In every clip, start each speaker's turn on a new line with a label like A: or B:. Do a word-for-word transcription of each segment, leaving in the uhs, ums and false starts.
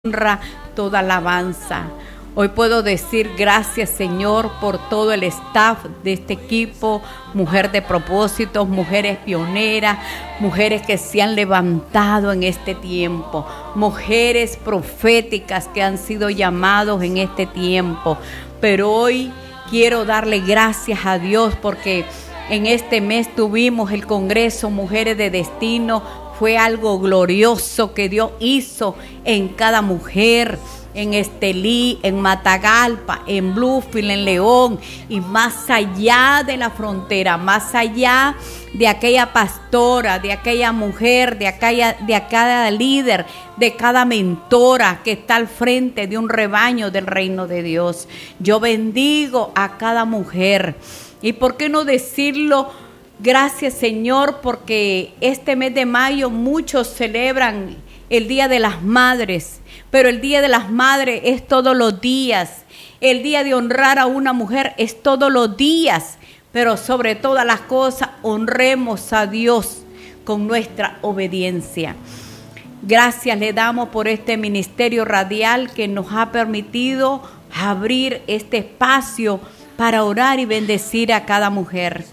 A: honra, toda alabanza. Hoy puedo decir gracias, Señor, por todo el staff de este equipo, Mujer de Propósitos, mujeres pioneras, mujeres que se han levantado en este tiempo, mujeres proféticas que han sido llamados en este tiempo. Pero hoy quiero darle gracias a Dios porque en este mes tuvimos el Congreso Mujeres de Destino. Fue algo glorioso que Dios hizo en cada mujer, en Estelí, en Matagalpa, en Bluefield, en León y más allá de la frontera, más allá de aquella pastora, de aquella mujer, de aquella, de cada líder, de cada mentora que está al frente de un rebaño del reino de Dios. Yo bendigo a cada mujer. ¿Y por qué no decirlo? Gracias, Señor, porque este mes de mayo muchos celebran el Día de las Madres, pero el Día de las Madres es todos los días. El día de honrar a una mujer es todos los días, pero sobre todas las cosas honremos a Dios con nuestra obediencia. Gracias le damos por este ministerio radial que nos ha permitido abrir este espacio para orar y bendecir a cada mujer.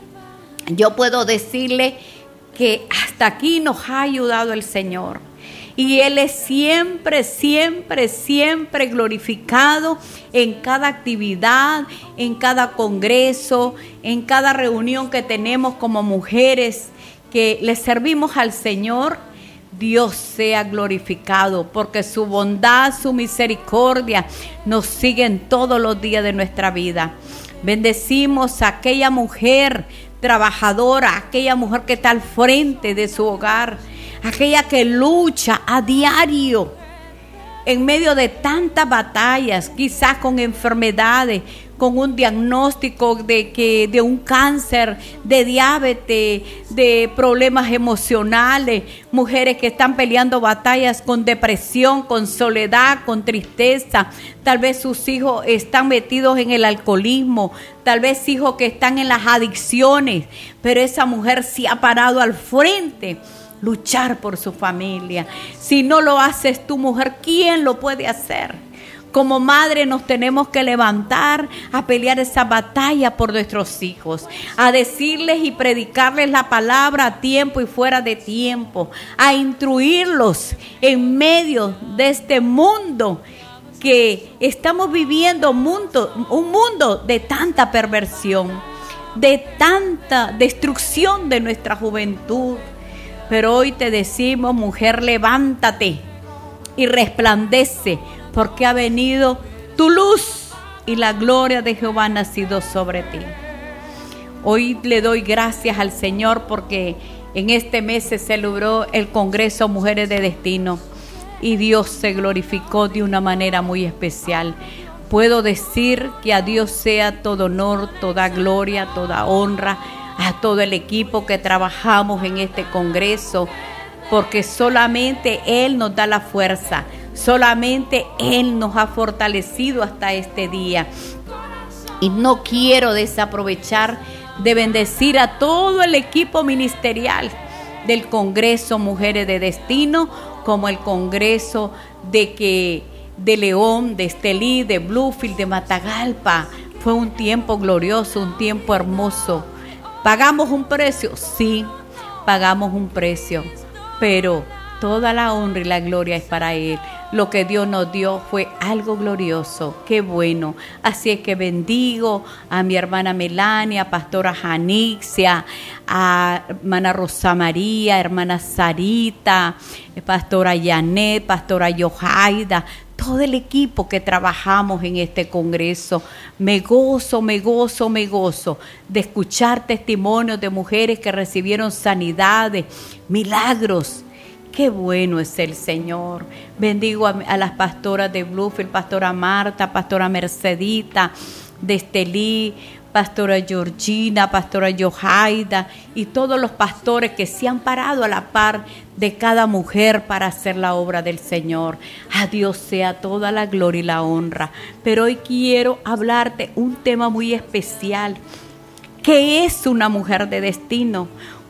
A: Yo puedo decirle que hasta aquí nos ha ayudado el Señor. Y Él es siempre, siempre, siempre glorificado en cada actividad, en cada congreso, en cada reunión que tenemos como mujeres que le servimos al Señor. Dios sea glorificado porque su bondad, su misericordia nos siguen todos los días de nuestra vida. Bendecimos a aquella mujer trabajadora, aquella mujer que está al frente de su hogar, aquella que lucha a diario en medio de tantas batallas, quizás con enfermedades, con un diagnóstico de que de un cáncer, de diabetes, de problemas emocionales, mujeres que están peleando batallas con depresión, con soledad, con tristeza. Tal vez sus hijos están metidos en el alcoholismo, tal vez hijos que están en las adicciones, pero esa mujer se ha parado al frente. Luchar por su familia. Si no lo haces tú, mujer, ¿quién lo puede hacer? Como madre nos tenemos que levantar a pelear esa batalla por nuestros hijos, a decirles y predicarles la palabra a tiempo y fuera de tiempo, a instruirlos en medio de este mundo que estamos viviendo, mundo, un mundo de tanta perversión, de tanta destrucción de nuestra juventud. Pero hoy te decimos, mujer, levántate y resplandece, porque ha venido tu luz y la gloria de Jehová ha nacido sobre ti. Hoy le doy gracias al Señor porque en este mes se celebró el Congreso Mujeres de Destino y Dios se glorificó de una manera muy especial. Puedo decir que a Dios sea todo honor, toda gloria, toda honra, a todo el equipo que trabajamos en este congreso, porque solamente Él nos da la fuerza, solamente Él nos ha fortalecido hasta este día. Y no quiero desaprovechar de bendecir a todo el equipo ministerial del Congreso Mujeres de Destino, como el Congreso de, que, de León, de Estelí, de Bluefield, de Matagalpa. Fue un tiempo glorioso, un tiempo hermoso. ¿Pagamos un precio? Sí, pagamos un precio, pero toda la honra y la gloria es para Él. Lo que Dios nos dio fue algo glorioso, qué bueno. Así es que bendigo a mi hermana Melania, pastora Janixia, a hermana Rosa María, hermana Sarita, pastora Yanet, pastora Yohaida, todo el equipo que trabajamos en este congreso. Me gozo, me gozo, me gozo de escuchar testimonios de mujeres que recibieron sanidades, milagros. Qué bueno es el Señor. Bendigo a, a las pastoras de Bluefield, pastora Marta, pastora Mercedita, de Estelí, pastora Georgina, pastora Yohaida y todos los pastores que se han parado a la par de cada mujer para hacer la obra del Señor. A Dios sea toda la gloria y la honra. Pero hoy quiero hablarte un tema muy especial. ¿Qué es una mujer de destino?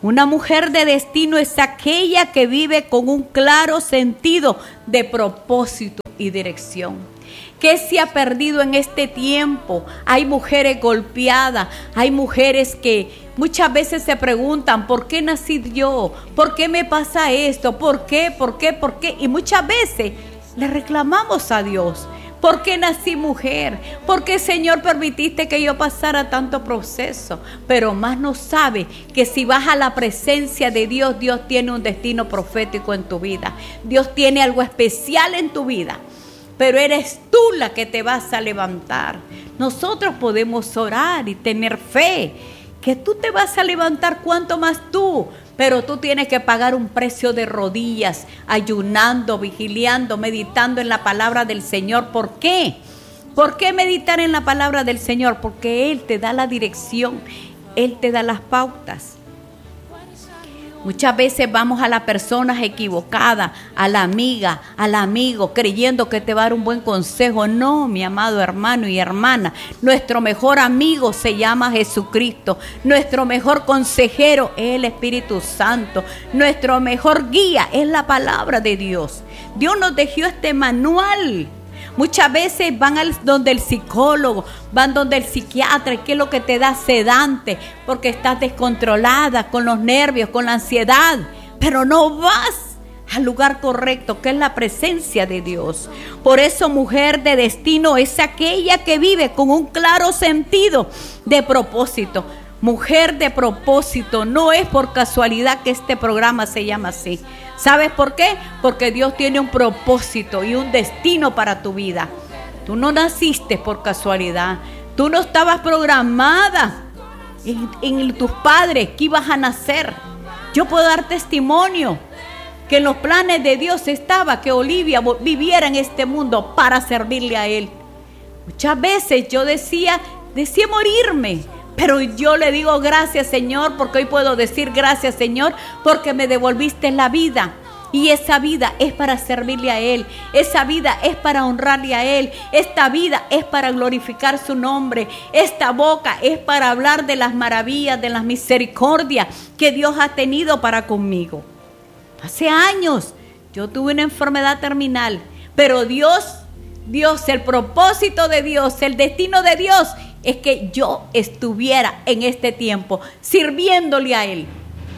A: Una mujer de destino es aquella que vive con un claro sentido de propósito y dirección. ¿Qué se ha perdido en este tiempo? Hay mujeres golpeadas, hay mujeres que muchas veces se preguntan, ¿por qué nací yo? ¿Por qué me pasa esto? ¿Por qué? ¿Por qué? ¿Por qué? Y muchas veces le reclamamos a Dios. ¿Por qué nací mujer? ¿Por qué, Señor, permitiste que yo pasara tanto proceso? Pero más no sabe que si vas a la presencia de Dios, Dios tiene un destino profético en tu vida. Dios tiene algo especial en tu vida. Pero eres tú la que te vas a levantar. Nosotros podemos orar y tener fe que tú te vas a levantar, cuanto más tú. Pero tú tienes que pagar un precio de rodillas, ayunando, vigilando, meditando en la palabra del Señor. ¿Por qué? ¿Por qué meditar en la palabra del Señor? Porque Él te da la dirección, Él te da las pautas. Muchas veces vamos a las personas equivocadas, a la amiga, al amigo, creyendo que te va a dar un buen consejo. No, mi amado hermano y hermana, nuestro mejor amigo se llama Jesucristo. Nuestro mejor consejero es el Espíritu Santo. Nuestro mejor guía es la palabra de Dios. Dios nos dejó este manual. Muchas veces van al, donde el psicólogo, van donde el psiquiatra, ¿qué es lo que te da? Sedante, porque estás descontrolada con los nervios, con la ansiedad, pero no vas al lugar correcto, que es la presencia de Dios. Por eso, mujer de destino es aquella que vive con un claro sentido de propósito. Mujer de propósito, no es por casualidad que este programa se llama así. ¿Sabes por qué? Porque Dios tiene un propósito y un destino para tu vida. Tú no naciste por casualidad. Tú no estabas programada en, en tus padres que ibas a nacer. Yo puedo dar testimonio que en los planes de Dios estaba que Olivia viviera en este mundo para servirle a Él. Muchas veces yo decía, decía morirme. Pero yo le digo gracias, Señor, porque hoy puedo decir gracias, Señor, porque me devolviste la vida. Y esa vida es para servirle a Él. Esa vida es para honrarle a Él. Esta vida es para glorificar su nombre. Esta boca es para hablar de las maravillas, de las misericordias que Dios ha tenido para conmigo. Hace años yo tuve una enfermedad terminal, pero Dios, Dios, el propósito de Dios, el destino de Dios es que yo estuviera en este tiempo sirviéndole a Él.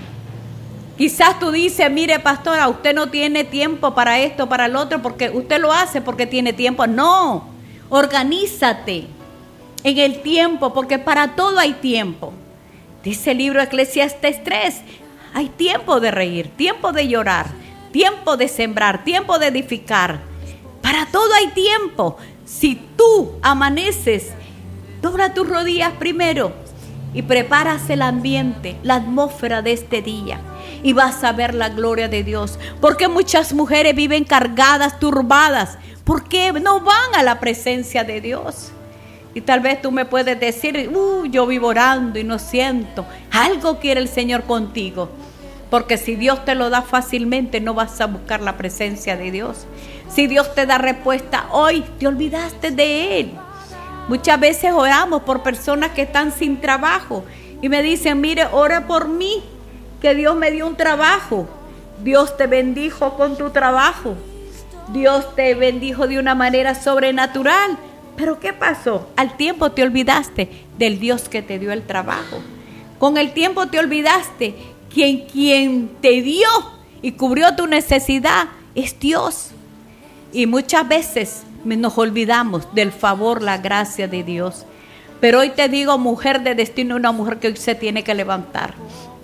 A: Quizás tú dices, mire, pastora, usted no tiene tiempo para esto, para el otro, porque usted lo hace porque tiene tiempo. No, organízate en el tiempo, porque para todo hay tiempo. Dice el libro de Eclesiastes tres, hay tiempo de reír, tiempo de llorar, tiempo de sembrar, tiempo de edificar. Para todo hay tiempo. Si tú amaneces, dobla tus rodillas primero y preparas el ambiente, la atmósfera de este día, y vas a ver la gloria de Dios. Porque muchas mujeres viven cargadas, turbadas, porque no van a la presencia de Dios. Y tal vez tú me puedes decir, uh, yo vivo orando y no siento. Algo quiere el Señor contigo. Porque si Dios te lo da fácilmente, no vas a buscar la presencia de Dios. Si Dios te da respuesta hoy, te olvidaste de Él. Muchas veces oramos por personas que están sin trabajo y me dicen, mire, ora por mí, que Dios me dio un trabajo. Dios te bendijo con tu trabajo. Dios te bendijo de una manera sobrenatural. Pero ¿qué pasó? Al tiempo te olvidaste del Dios que te dio el trabajo. Con el tiempo te olvidaste quien, quien te dio y cubrió tu necesidad es Dios. Y muchas veces nos olvidamos del favor, la gracia de Dios. Pero hoy te digo, mujer de destino, una mujer que hoy se tiene que levantar.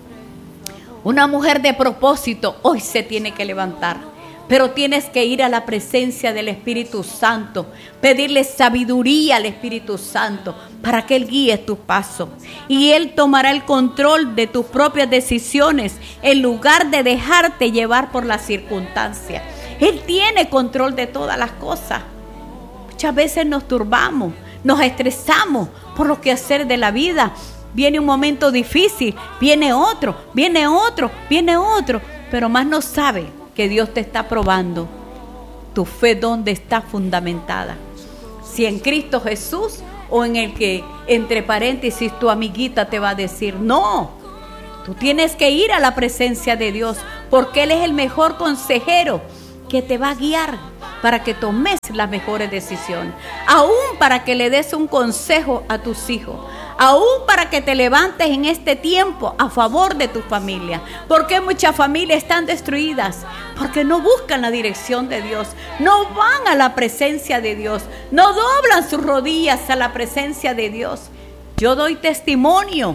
A: Una mujer de propósito hoy se tiene que levantar. Pero tienes que ir a la presencia del Espíritu Santo, pedirle sabiduría al Espíritu Santo para que Él guíe tus pasos. Y Él tomará el control de tus propias decisiones en lugar de dejarte llevar por las circunstancias. Él tiene control de todas las cosas. Muchas veces nos turbamos, nos estresamos por los quehaceres de la vida. Viene un momento difícil, viene otro, viene otro, viene otro, pero más no sabe que Dios te está probando. Tu fe, ¿dónde está fundamentada? Si en Cristo Jesús o en el que, entre paréntesis, tu amiguita te va a decir, no, Tú tienes que ir a la presencia de Dios, porque Él es el mejor consejero que te va a guiar para que tomes las mejores decisiones, aún para que le des un consejo a tus hijos, aún para que te levantes en este tiempo a favor de tu familia. Porque muchas familias están destruidas porque no buscan la dirección de Dios, no van a la presencia de Dios, no doblan sus rodillas a la presencia de Dios. Yo doy testimonio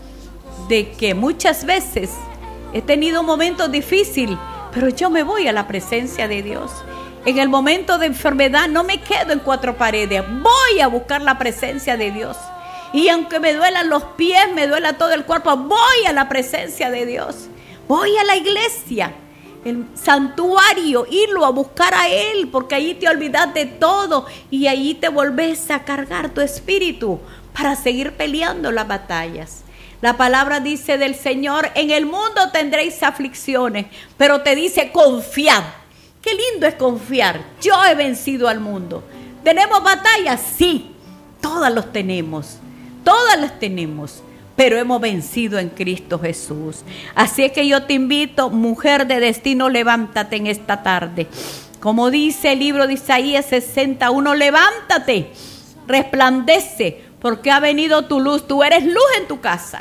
A: de que muchas veces he tenido momentos difíciles, pero yo me voy a la presencia de Dios. En el momento de enfermedad no me quedo en cuatro paredes, voy a buscar la presencia de Dios. Y aunque me duelan los pies, me duela todo el cuerpo, voy a la presencia de Dios. Voy a la iglesia, el santuario, irlo a buscar a Él, porque allí te olvidas de todo y allí te volvés a cargar tu espíritu para seguir peleando las batallas. La palabra dice del Señor: en el mundo tendréis aflicciones, pero te dice confiad. Qué lindo es confiar. Yo he vencido al mundo. ¿Tenemos batallas? Sí, todas las tenemos, todas las tenemos, pero hemos vencido en Cristo Jesús. Así es que yo te invito, mujer de destino, levántate en esta tarde. Como dice el libro de Isaías sesenta y uno, levántate, resplandece, porque ha venido tu luz. Tú eres luz en tu casa.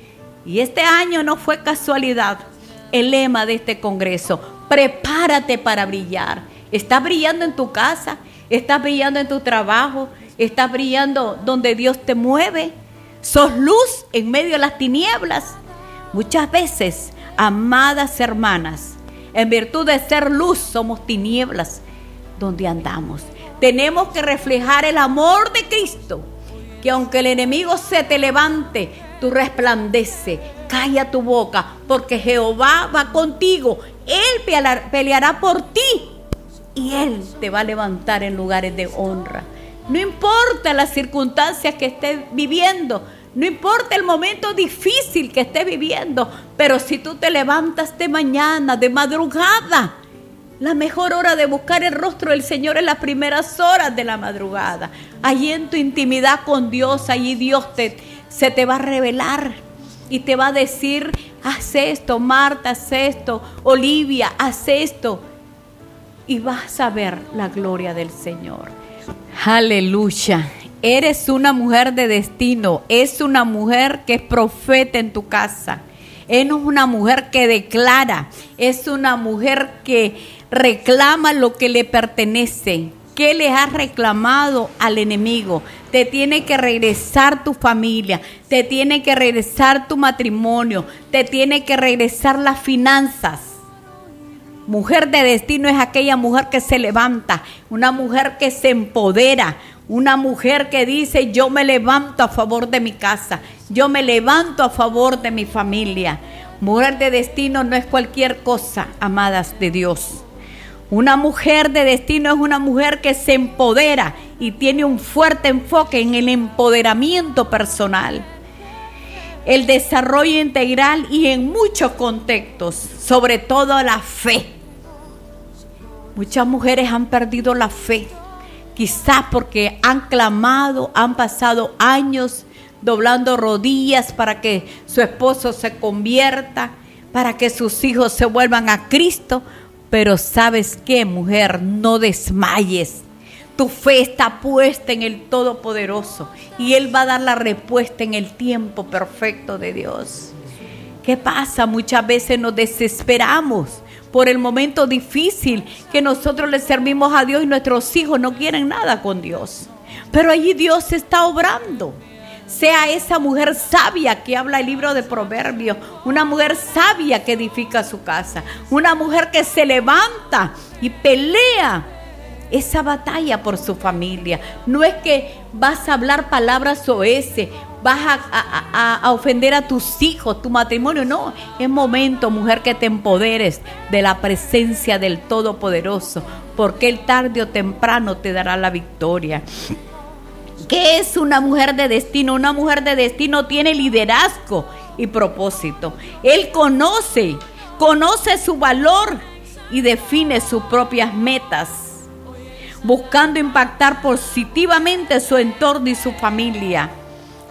A: Y este año no fue casualidad el lema de este congreso: prepárate para brillar. ¿Estás brillando en tu casa? ¿Estás brillando en tu trabajo? ¿Estás brillando donde Dios te mueve? ¿Sos luz en medio de las tinieblas? Muchas veces, amadas hermanas, en virtud de ser luz, somos tinieblas donde andamos. Tenemos que reflejar el amor de Cristo, que aunque el enemigo se te levante, tú resplandece. Calla tu boca, porque Jehová va contigo. Él peleará, peleará por ti y Él te va a levantar en lugares de honra. No importa las circunstancias que estés viviendo, no importa el momento difícil que estés viviendo, pero si tú te levantas de mañana, de madrugada, la mejor hora de buscar el rostro del Señor es las primeras horas de la madrugada. Allí en tu intimidad con Dios, allí Dios te, se te va a revelar y te va a decir: haz esto, Marta, haz esto, Olivia, haz esto. Y vas a ver la gloria del Señor. Aleluya. Eres una mujer de destino. Es una mujer que es profeta en tu casa. Es una mujer que declara. Es una mujer que reclama lo que le pertenece. ¿Qué le has reclamado al enemigo? Te tiene que regresar tu familia, te tiene que regresar tu matrimonio, te tiene que regresar las finanzas. Mujer de destino es aquella mujer que se levanta, una mujer que se empodera, una mujer que dice: yo me levanto a favor de mi casa, yo me levanto a favor de mi familia. Mujer de destino no es cualquier cosa, amadas de Dios. Una mujer de destino es una mujer que se empodera y tiene un fuerte enfoque en el empoderamiento personal, el desarrollo integral y en muchos contextos, sobre todo la fe. Muchas mujeres han perdido la fe, quizás porque han clamado, han pasado años doblando rodillas para que su esposo se convierta, para que sus hijos se vuelvan a Cristo. Pero ¿sabes qué, mujer? No desmayes. Tu fe está puesta en el Todopoderoso y Él va a dar la respuesta en el tiempo perfecto de Dios. ¿Qué pasa? Muchas veces nos desesperamos por el momento difícil que nosotros le servimos a Dios y nuestros hijos no quieren nada con Dios. Pero allí Dios está obrando. Sea esa mujer sabia que habla el libro de Proverbios, una mujer sabia que edifica su casa, una mujer que se levanta y pelea esa batalla por su familia. No es que vas a hablar palabras soeces, vas a, a, a ofender a tus hijos, tu matrimonio. No, es momento, mujer, que te empoderes de la presencia del Todopoderoso, porque Él tarde o temprano te dará la victoria. ¿Qué es una mujer de destino? Una mujer de destino tiene liderazgo y propósito. Él conoce, conoce su valor y define sus propias metas, buscando impactar positivamente su entorno y su familia.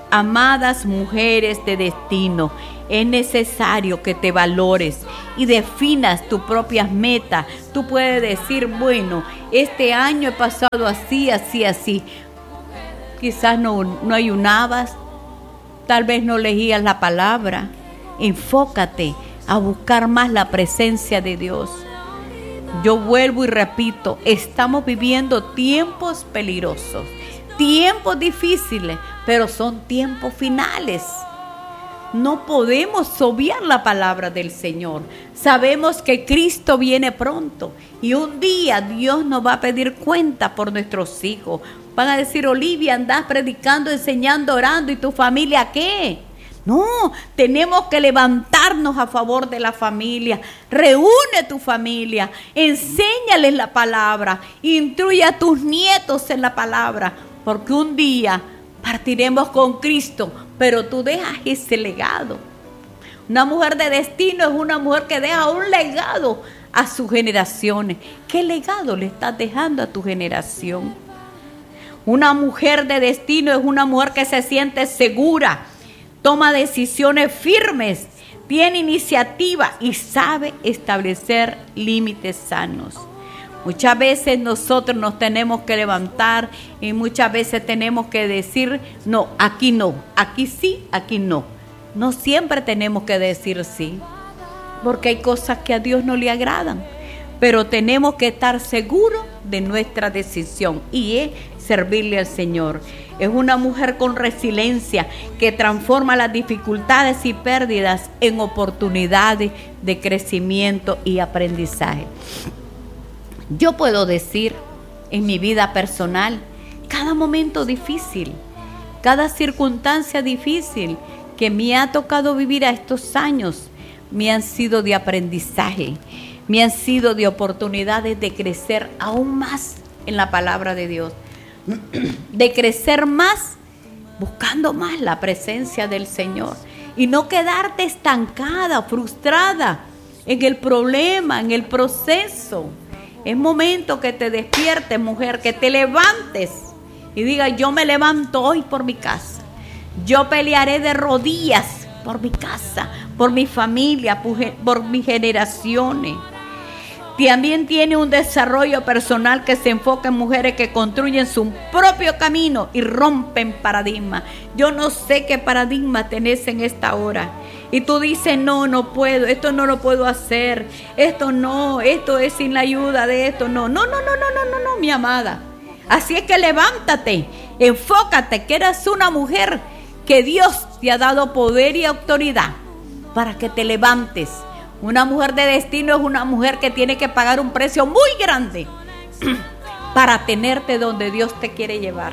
A: Amadas mujeres de destino, es necesario que te valores y definas tus propias metas. Tú puedes decir, bueno, este año he pasado así, así, así. Quizás no, no ayunabas, tal vez no leías la palabra. Enfócate a buscar más la presencia de Dios. Yo vuelvo y repito, estamos viviendo tiempos peligrosos, tiempos difíciles, pero son tiempos finales. No podemos obviar la palabra del Señor. Sabemos que Cristo viene pronto y un día Dios nos va a pedir cuenta por nuestros hijos. Van a decir, Olivia, andás predicando, enseñando, orando, ¿y tu familia qué? No, tenemos que levantarnos a favor de la familia. Reúne tu familia, enséñales la palabra, instruye a tus nietos en la palabra, porque un día partiremos con Cristo, pero tú dejas ese legado. Una mujer de destino es una mujer que deja un legado a sus generaciones. ¿Qué legado le estás dejando a tu generación? Una mujer de destino es una mujer que se siente segura, toma decisiones firmes, tiene iniciativa y sabe establecer límites sanos. Muchas veces nosotros nos tenemos que levantar y muchas veces tenemos que decir, no, aquí no, aquí sí, aquí no. No siempre tenemos que decir sí, porque hay cosas que a Dios no le agradan, pero tenemos que estar seguros de nuestra decisión y es servirle al Señor. Es una mujer con resiliencia que transforma las dificultades y pérdidas en oportunidades de crecimiento y aprendizaje. Yo puedo decir en mi vida personal, cada momento difícil, cada circunstancia difícil que me ha tocado vivir a estos años, me han sido de aprendizaje, me han sido de oportunidades de crecer aún más en la palabra de Dios, de crecer más, buscando más la presencia del Señor y no quedarte estancada, frustrada en el problema, en el proceso. Es momento que te despiertes, mujer, que te levantes y digas, yo me levanto hoy por mi casa. Yo pelearé de rodillas por mi casa, por mi familia, por mis generaciones. También tiene un desarrollo personal que se enfoca en mujeres que construyen su propio camino y rompen paradigmas. Yo no sé qué paradigma tenés en esta hora. Y tú dices, no, no puedo, esto no lo puedo hacer, esto no, esto es sin la ayuda de esto, no, no, no, no, no, no, no, no, mi amada. Así es que levántate, enfócate, que eres una mujer que Dios te ha dado poder y autoridad para que te levantes. Una mujer de destino es una mujer que tiene que pagar un precio muy grande para tenerte donde Dios te quiere llevar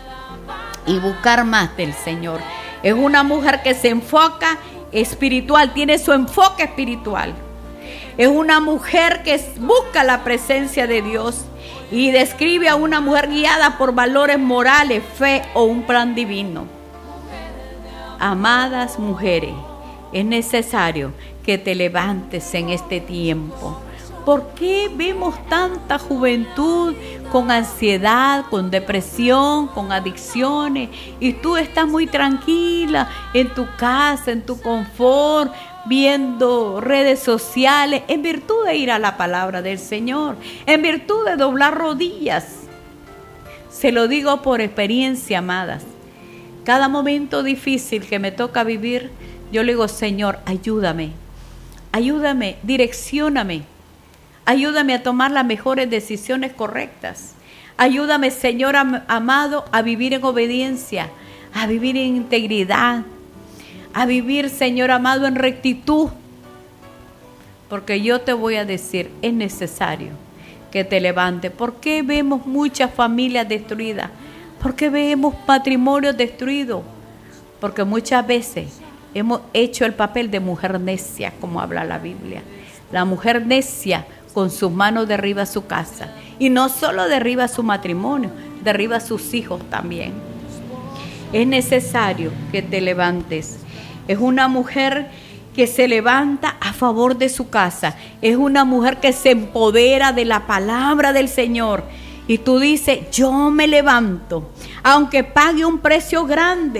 A: y buscar más del Señor. Es una mujer que se enfoca espiritual, tiene su enfoque espiritual. Es una mujer que busca la presencia de Dios y describe a una mujer guiada por valores morales, fe o un plan divino. Amadas mujeres, es necesario que te levantes en este tiempo. ¿Por qué vemos tanta juventud con ansiedad, con depresión, con adicciones? Y tú estás muy tranquila en tu casa, en tu confort, viendo redes sociales, en virtud de ir a la palabra del Señor, en virtud de doblar rodillas. Se lo digo por experiencia, amadas. Cada momento difícil que me toca vivir, yo le digo, Señor, ayúdame, ayúdame, direccióname. Ayúdame a tomar las mejores decisiones correctas. Ayúdame, Señor am- amado, a vivir en obediencia, a vivir en integridad, a vivir, Señor amado, en rectitud. Porque yo te voy a decir, es necesario que te levantes. ¿Por qué vemos muchas familias destruidas? ¿Por qué vemos matrimonios destruidos? Porque muchas veces hemos hecho el papel de mujer necia, como habla la Biblia. La mujer necia con sus manos derriba su casa. Y no solo derriba su matrimonio, derriba a sus hijos también. Es necesario que te levantes. Es una mujer que se levanta a favor de su casa. Es una mujer que se empodera de la palabra del Señor. Y tú dices, yo me levanto, aunque pague un precio grande,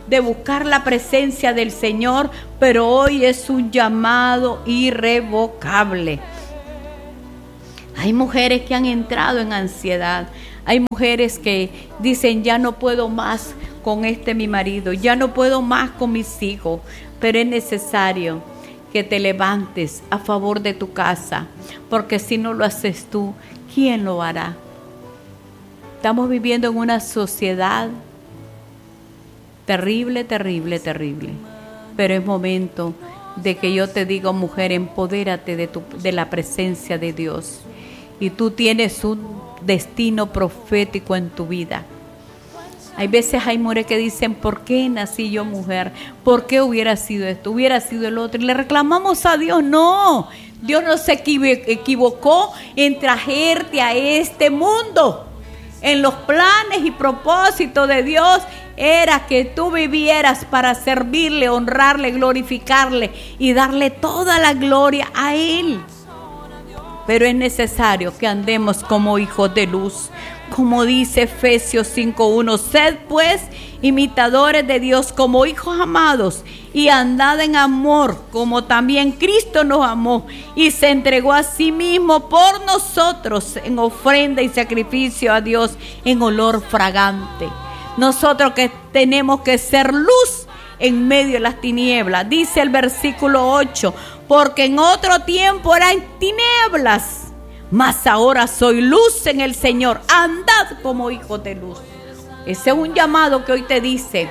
A: de buscar la presencia del Señor, pero hoy es un llamado irrevocable. Hay mujeres que han entrado en ansiedad. Hay mujeres que dicen, ya no puedo más con este mi marido, ya no puedo más con mis hijos, pero es necesario que te levantes a favor de tu casa, porque si no lo haces tú, ¿quién lo hará? Estamos viviendo en una sociedad terrible, terrible, terrible, pero es momento de que yo te diga, mujer, empodérate de, tu, de la presencia de Dios, y tú tienes un destino profético en tu vida. Hay veces hay mujeres que dicen, ¿por qué nací yo mujer? ¿Por qué hubiera sido esto? ¿Hubiera sido el otro? Y le reclamamos a Dios. No, Dios no se equivocó en traerte a este mundo. En los planes y propósitos de Dios era que tú vivieras para servirle, honrarle, glorificarle y darle toda la gloria a Él. Pero es necesario que andemos como hijos de luz. Como dice Efesios cinco uno, sed pues imitadores de Dios como hijos amados y andad en amor, como también Cristo nos amó y se entregó a sí mismo por nosotros en ofrenda y sacrificio a Dios en olor fragante. Nosotros que tenemos que ser luz en medio de las tinieblas, dice el versículo ocho, porque en otro tiempo eran tinieblas, mas ahora soy luz en el Señor, andad como hijos de luz. Ese es un llamado que hoy te dice,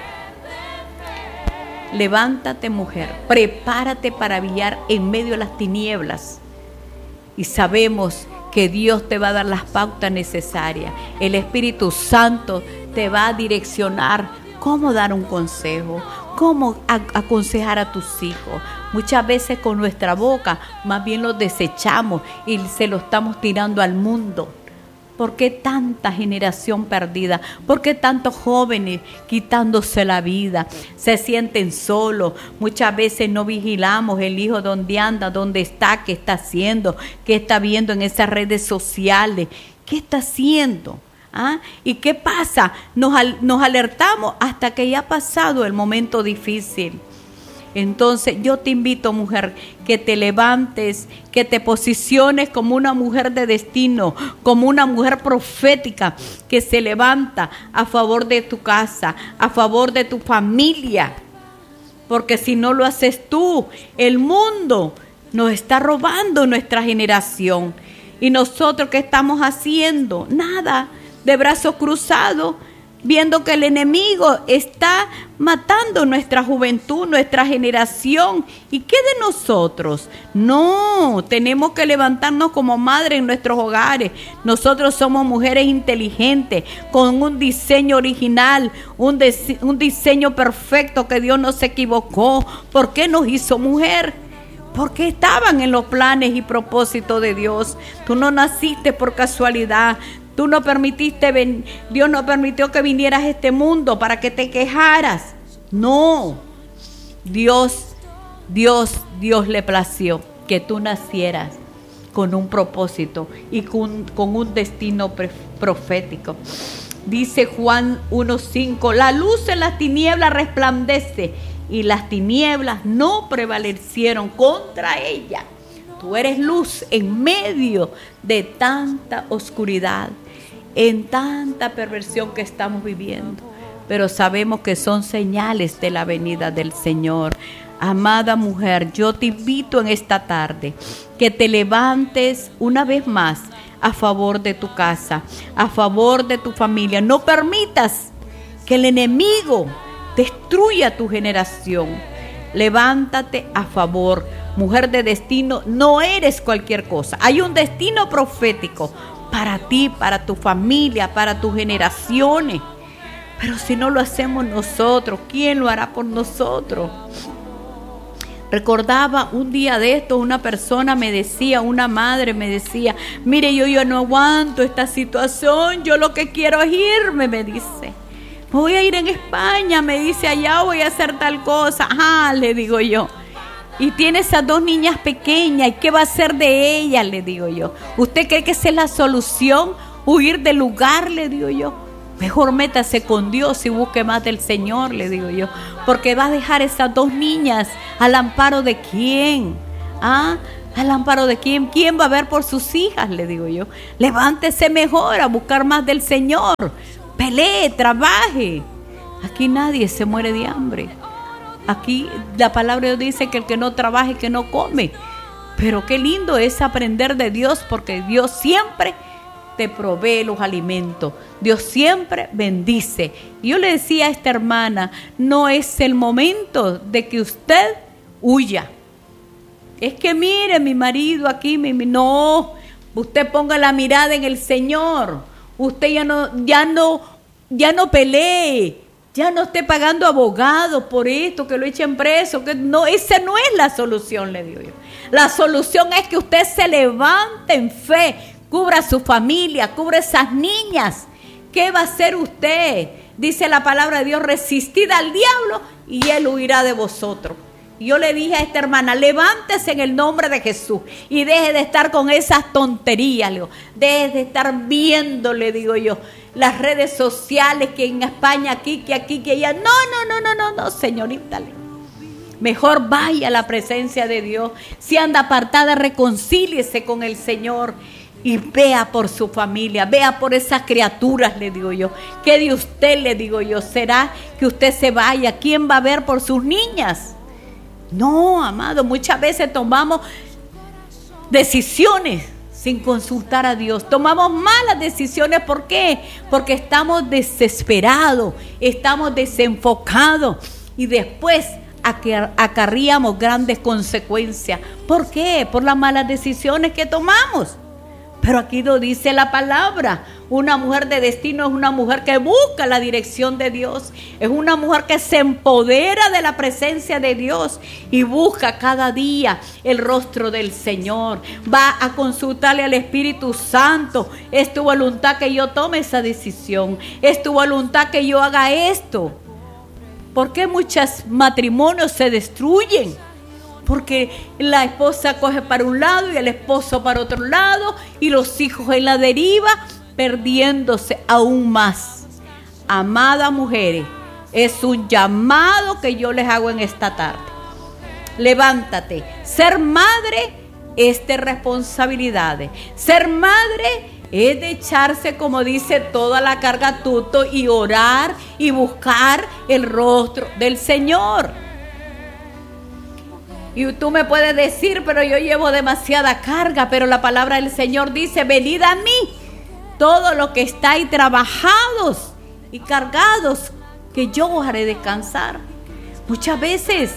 A: levántate mujer, prepárate para brillar en medio de las tinieblas. Y sabemos que Dios te va a dar las pautas necesarias. El Espíritu Santo te va a direccionar cómo dar un consejo, cómo aconsejar a tus hijos. Muchas veces con nuestra boca más bien los desechamos y se lo estamos tirando al mundo. ¿Por qué tanta generación perdida? ¿Por qué tantos jóvenes quitándose la vida? Se sienten solos. Muchas veces no vigilamos el hijo dónde anda, dónde está, qué está haciendo, qué está viendo en esas redes sociales, qué está haciendo. ¿Ah? ¿Y qué pasa? Nos, nos alertamos hasta que ya ha pasado el momento difícil. Entonces yo te invito, mujer, que te levantes, que te posiciones como una mujer de destino, como una mujer profética que se levanta a favor de tu casa, a favor de tu familia. Porque si no lo haces tú, el mundo nos está robando nuestra generación. Y nosotros, ¿qué estamos haciendo? Nada. De brazos cruzados, viendo que el enemigo está matando nuestra juventud, nuestra generación. ¿Y qué de nosotros? No, tenemos que levantarnos como madres en nuestros hogares. Nosotros somos mujeres inteligentes, con un diseño original, un, de, un diseño perfecto que Dios no se equivocó. ¿Por qué nos hizo mujer? Porque estaban en los planes y propósitos de Dios. Tú no naciste por casualidad. Tú no permitiste, ven, Dios no permitió que vinieras a este mundo para que te quejaras. No. Dios, Dios, Dios le plació que tú nacieras con un propósito y con, con un destino pre, profético. Dice Juan uno cinco, la luz en las tinieblas resplandece y las tinieblas no prevalecieron contra ella. Tú eres luz en medio de tanta oscuridad, en tanta perversión que estamos viviendo, pero sabemos que son señales de la venida del Señor. Amada mujer, yo te invito en esta tarde que te levantes una vez más a favor de tu casa, a favor de tu familia. No permitas que el enemigo destruya tu generación. Levántate a favor. Mujer de destino, no eres cualquier cosa. Hay un destino profético para ti, para tu familia, para tus generaciones. Pero si no lo hacemos nosotros, ¿quién lo hará por nosotros? Recordaba un día de esto, una persona me decía, una madre me decía, mire, yo, yo no aguanto esta situación, yo lo que quiero es irme, me dice. Me voy a ir en España, me dice, allá voy a hacer tal cosa. Ajá, le digo yo. Y tiene esas dos niñas pequeñas, ¿y qué va a hacer de ellas? Le digo yo. ¿Usted cree que esa es la solución? ¿Huir del lugar? Le digo yo. Mejor métase con Dios y busque más del Señor, le digo yo. Porque va a dejar esas dos niñas al amparo de quién. ¿Ah? ¿Al amparo de quién? ¿Quién va a ver por sus hijas? Le digo yo. Levántese mejor a buscar más del Señor. Pelee, trabaje. Aquí nadie se muere de hambre. Aquí la palabra de Dios dice que el que no trabaje, que no come. Pero qué lindo es aprender de Dios, porque Dios siempre te provee los alimentos. Dios siempre bendice. Yo le decía a esta hermana, no es el momento de que usted huya. Es que mire, mi marido aquí, mi, mi, no, usted ponga la mirada en el Señor. Usted ya no, ya no, ya no pelee, ya no esté pagando abogados por esto, que lo echen preso, que no, esa no es la solución, le digo yo. La solución es que usted se levante en fe, cubra a su familia, cubra a esas niñas. ¿Qué va a hacer usted? Dice la palabra de Dios, resistid al diablo y él huirá de vosotros. Yo le dije a esta hermana, levántese en el nombre de Jesús y deje de estar con esas tonterías, le digo. Deje de estar viendo, le digo yo, las redes sociales, que en España aquí, que aquí, que allá. No, no, no, no, no, no, señorita. Mejor vaya a la presencia de Dios. Si anda apartada, reconcíliese con el Señor y vea por su familia, vea por esas criaturas, le digo yo. ¿Qué de usted, le digo yo? ¿Será que usted se vaya? ¿Quién va a ver por sus niñas? No, amado, muchas veces tomamos decisiones sin consultar a Dios. Tomamos malas decisiones. ¿Por qué? Porque estamos desesperados, estamos desenfocados y después acarreamos grandes consecuencias. ¿Por qué? Por las malas decisiones que tomamos. Pero aquí lo dice la palabra. Una mujer de destino es una mujer que busca la dirección de Dios. Es una mujer que se empodera de la presencia de Dios y busca cada día el rostro del Señor. Va a consultarle al Espíritu Santo. Es tu voluntad que yo tome esa decisión. Es tu voluntad que yo haga esto. ¿Por qué muchos matrimonios se destruyen? Porque la esposa coge para un lado y el esposo para otro lado y los hijos en la deriva, perdiéndose aún más. Amadas mujeres, es un llamado que yo les hago en esta tarde. Levántate. Ser madre es de responsabilidades. Ser madre es de echarse, como dice, toda la carga a tuto y orar y buscar el rostro del Señor. Y tú me puedes decir, pero yo llevo demasiada carga, pero la palabra del Señor dice, venid a mí, todos los que estáis trabajados y cargados, que yo os haré descansar. Muchas veces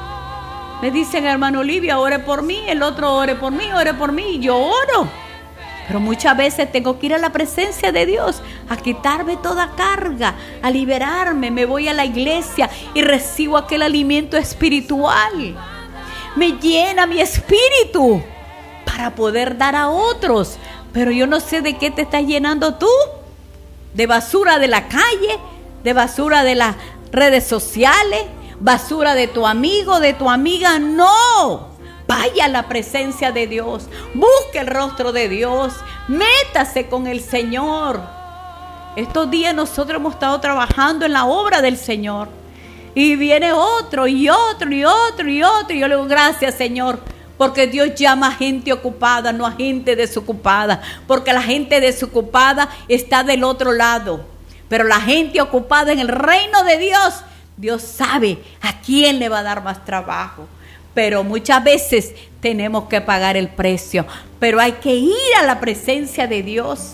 A: me dicen, hermano Olivia, ore por mí, el otro ore por mí, ore por mí, y yo oro. Pero muchas veces tengo que ir a la presencia de Dios, a quitarme toda carga, a liberarme. Me voy a la iglesia y recibo aquel alimento espiritual. Me llena mi espíritu para poder dar a otros. Pero yo no sé de qué te estás llenando tú. De basura de la calle, de basura de las redes sociales, basura de tu amigo, de tu amiga. No, vaya a la presencia de Dios, busque el rostro de Dios, métase con el Señor. Estos días nosotros hemos estado trabajando en la obra del Señor. Y viene otro y otro y otro y otro. Y yo le digo, gracias, Señor, porque Dios llama a gente ocupada, no a gente desocupada. Porque la gente desocupada está del otro lado. Pero la gente ocupada en el reino de Dios, Dios sabe a quién le va a dar más trabajo. Pero muchas veces tenemos que pagar el precio. Pero hay que ir a la presencia de Dios.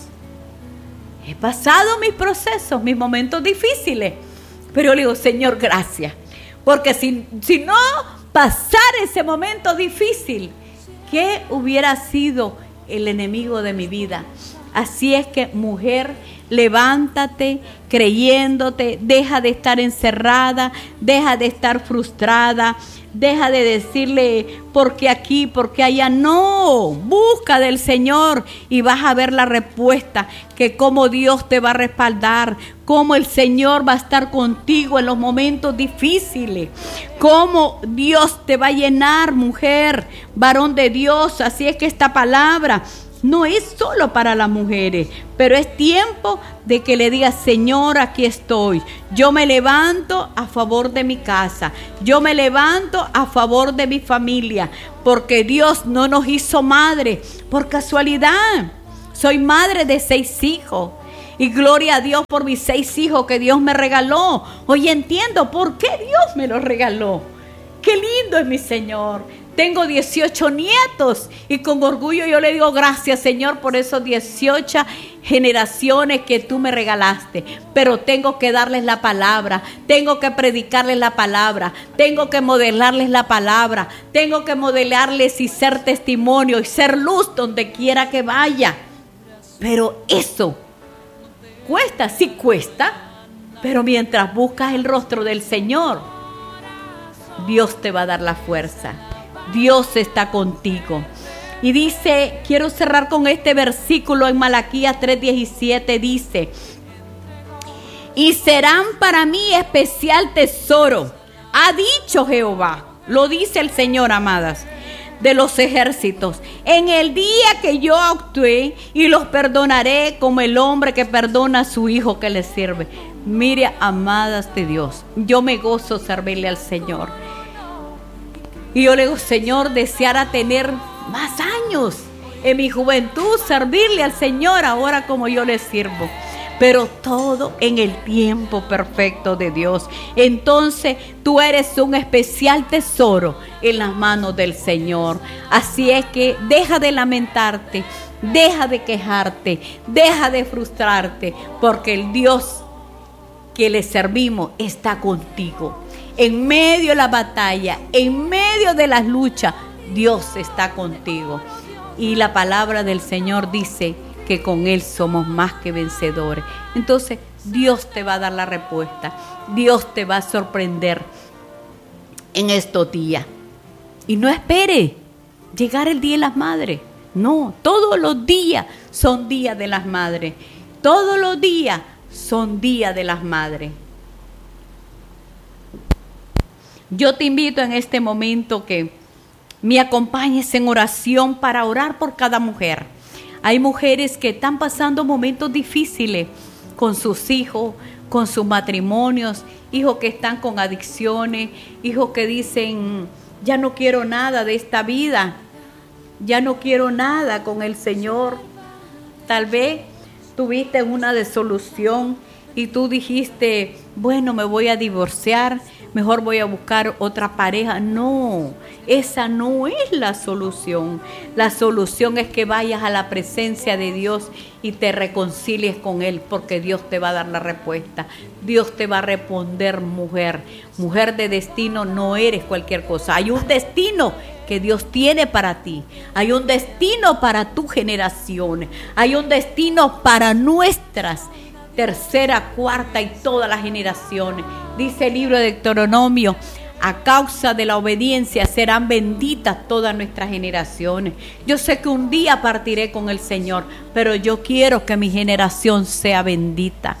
A: He pasado mis procesos, mis momentos difíciles. Pero le digo, Señor, gracias. Porque si, si no pasara ese momento difícil, ¿qué hubiera sido el enemigo de mi vida? Así es que, mujer, levántate creyéndote, deja de estar encerrada, deja de estar frustrada, deja de decirle porque aquí, porque allá. No, busca del Señor y vas a ver la respuesta, que cómo Dios te va a respaldar, cómo el Señor va a estar contigo en los momentos difíciles, cómo Dios te va a llenar, mujer, varón de Dios. Así es que esta palabra no es solo para las mujeres, pero es tiempo de que le digas: Señor, aquí estoy. Yo me levanto a favor de mi casa. Yo me levanto a favor de mi familia, porque Dios no nos hizo madre por casualidad. Soy madre de seis hijos. Y gloria a Dios por mis seis hijos que Dios me regaló. Hoy entiendo por qué Dios me los regaló. Qué lindo es mi Señor. Tengo dieciocho nietos y con orgullo yo le digo: gracias, Señor, por esos dieciocho generaciones que tú me regalaste. Pero tengo que darles la palabra, tengo que predicarles la palabra, tengo que modelarles la palabra, tengo que modelarles y ser testimonio y ser luz donde quiera que vaya. Pero eso cuesta, sí cuesta, pero mientras buscas el rostro del Señor, Dios te va a dar la fuerza. Dios está contigo. Y dice, quiero cerrar con este versículo en Malaquías tres diecisiete, dice: y serán para mí especial tesoro, ha dicho Jehová. Lo dice el Señor, amadas, de los ejércitos, en el día que yo actué, y los perdonaré como el hombre que perdona a su hijo que le sirve. Mire, amadas de Dios, yo me gozo servirle al Señor. Y yo le digo: Señor, deseara tener más años en mi juventud, servirle al Señor ahora como yo le sirvo. Pero todo en el tiempo perfecto de Dios. Entonces tú eres un especial tesoro en las manos del Señor. Así es que deja de lamentarte, deja de quejarte, deja de frustrarte, porque el Dios que le servimos está contigo. En medio de la batalla, en medio de las luchas, Dios está contigo. Y la palabra del Señor dice que con Él somos más que vencedores. Entonces, Dios te va a dar la respuesta. Dios te va a sorprender en estos días. Y no espere llegar el Día de las Madres. No, todos los días son días de las madres. Todos los días son días de las madres. Yo te invito en este momento que me acompañes en oración para orar por cada mujer. Hay mujeres que están pasando momentos difíciles con sus hijos, con sus matrimonios, hijos que están con adicciones, hijos que dicen: ya no quiero nada de esta vida, ya no quiero nada con el Señor. Tal vez tuviste una disolución y tú dijiste: bueno, me voy a divorciar, mejor voy a buscar otra pareja. No, esa no es la solución. La solución es que vayas a la presencia de Dios y te reconcilies con Él, porque Dios te va a dar la respuesta. Dios te va a responder, mujer. Mujer de destino, no eres cualquier cosa. Hay un destino que Dios tiene para ti. Hay un destino para tu generación. Hay un destino para nuestras tercera, cuarta y todas las generaciones. Dice el libro de Deuteronomio: a causa de la obediencia serán benditas todas nuestras generaciones. Yo sé que un día partiré con el Señor, pero yo quiero que mi generación sea bendita.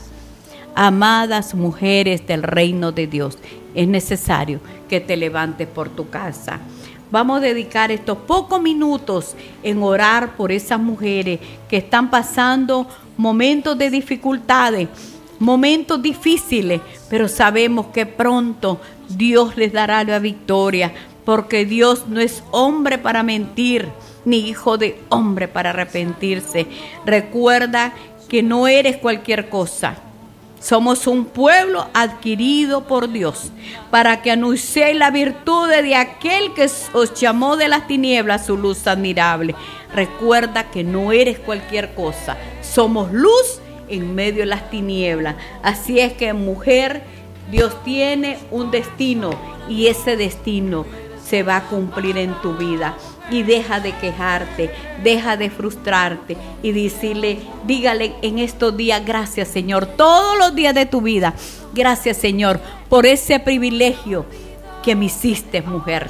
A: Amadas mujeres del reino de Dios, es necesario que te levantes por tu casa. Vamos a dedicar estos pocos minutos en orar por esas mujeres que están pasando momentos de dificultades, momentos difíciles, pero sabemos que pronto Dios les dará la victoria, porque Dios no es hombre para mentir, ni hijo de hombre para arrepentirse. Recuerda que no eres cualquier cosa. Somos un pueblo adquirido por Dios, para que anunciéis la virtud de aquel que os llamó de las tinieblas a su luz admirable. Recuerda que no eres cualquier cosa. Somos luz en medio de las tinieblas. Así es que, mujer, Dios tiene un destino y ese destino se va a cumplir en tu vida. Y deja de quejarte, deja de frustrarte y decirle, dígale en estos días: gracias, Señor, todos los días de tu vida. Gracias, Señor, por ese privilegio que me hiciste, mujer.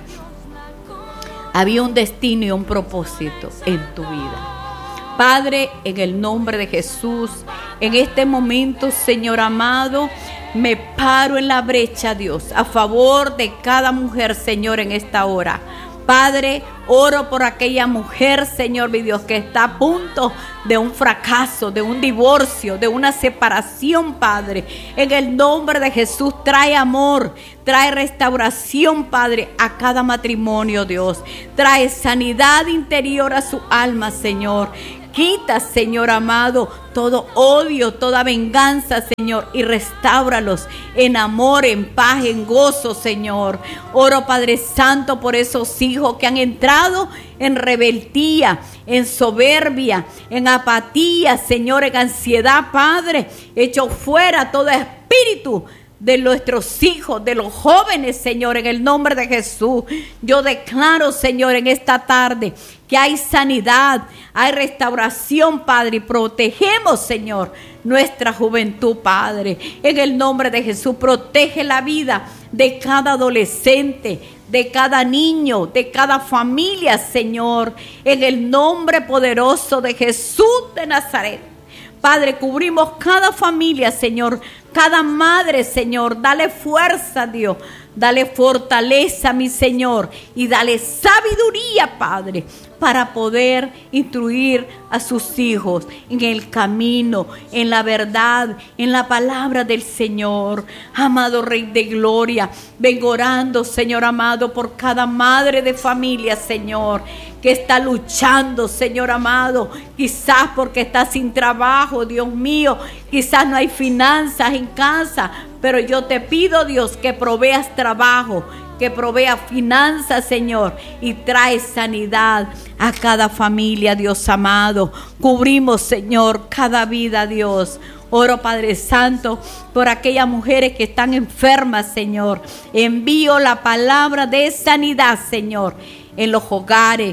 A: Había un destino y un propósito en tu vida. Padre, en el nombre de Jesús, en este momento, Señor amado, me paro en la brecha, Dios, a favor de cada mujer, Señor, en esta hora. Padre, oro por aquella mujer, Señor mi Dios, que está a punto de un fracaso, de un divorcio, de una separación, Padre. En el nombre de Jesús, trae amor, trae restauración, Padre, a cada matrimonio, Dios. Trae sanidad interior a su alma, Señor. Quita, Señor amado, todo odio, toda venganza, Señor, y restáuralos en amor, en paz, en gozo, Señor. Oro, Padre Santo, por esos hijos que han entrado en rebeldía, en soberbia, en apatía, Señor, en ansiedad, Padre. Echo fuera todo espíritu de nuestros hijos, de los jóvenes, Señor, en el nombre de Jesús. Yo declaro, Señor, en esta tarde que hay sanidad, hay restauración, Padre, y protegemos, Señor, nuestra juventud, Padre. En el nombre de Jesús, protege la vida de cada adolescente, de cada niño, de cada familia, Señor, en el nombre poderoso de Jesús de Nazaret. Padre, cubrimos cada familia, Señor, cada madre, Señor. Dale fuerza, Dios. Dale fortaleza, mi Señor. Y dale sabiduría, Padre, para poder instruir a sus hijos en el camino, en la verdad, en la palabra del Señor. Amado Rey de Gloria, vengo orando, Señor amado, por cada madre de familia, Señor, que está luchando, Señor amado, quizás porque está sin trabajo, Dios mío, quizás no hay finanzas en casa, pero yo te pido, Dios, que proveas trabajo, que provea finanzas, Señor, y trae sanidad a cada familia, Dios amado. Cubrimos, Señor, cada vida, Dios. Oro, Padre Santo, por aquellas mujeres que están enfermas, Señor. Envío la palabra de sanidad, Señor, en los hogares,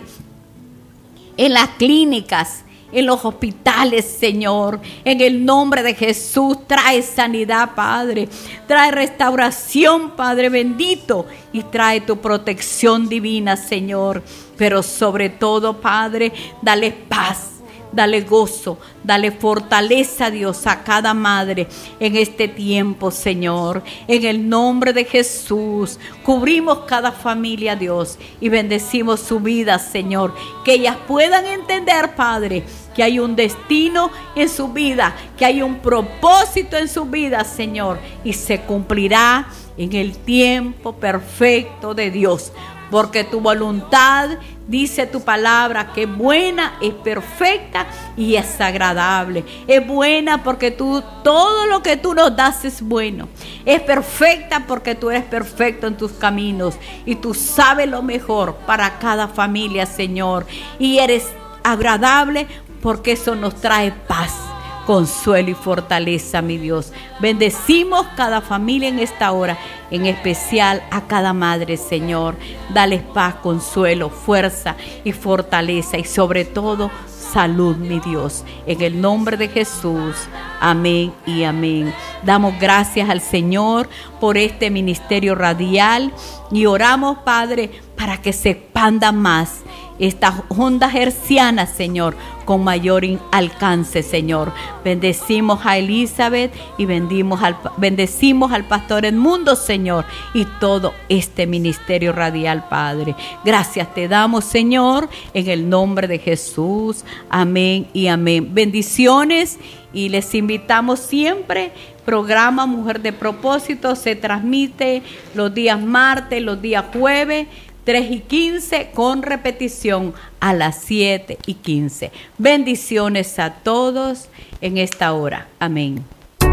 A: en las clínicas, en los hospitales, Señor. En el nombre de Jesús, trae sanidad, Padre. Trae restauración, Padre bendito. Y trae tu protección divina, Señor. Pero sobre todo, Padre, dale paz. Dale gozo, dale fortaleza, Dios, a cada madre en este tiempo, Señor. En el nombre de Jesús, cubrimos cada familia, Dios, y bendecimos su vida, Señor. Que ellas puedan entender, Padre, que hay un destino en su vida, que hay un propósito en su vida, Señor, y se cumplirá en el tiempo perfecto de Dios. Porque tu voluntad, dice tu palabra, que buena, es perfecta y es agradable. Es buena porque tú, todo lo que tú nos das es bueno. Es perfecta porque tú eres perfecto en tus caminos. Y tú sabes lo mejor para cada familia, Señor. Y eres agradable porque eso nos trae paz, consuelo y fortaleza, mi Dios. Bendecimos cada familia en esta hora, en especial a cada madre, Señor. Dales paz, consuelo, fuerza y fortaleza y sobre todo salud, mi Dios. En el nombre de Jesús, amén y amén. Damos gracias al Señor por este ministerio radial y oramos, Padre, para que se expanda más estas ondas hercianas, Señor, con mayor alcance, Señor. Bendecimos a Elizabeth y bendimos al, bendecimos al pastor Edmundo, Señor, y todo este ministerio radial, Padre. Gracias te damos, Señor, en el nombre de Jesús. Amén y amén. Bendiciones y les invitamos siempre. Programa Mujer de Propósito se transmite los días martes, los días jueves, tres y quince, con repetición a las siete y quince. Bendiciones a todos en esta hora. Amén.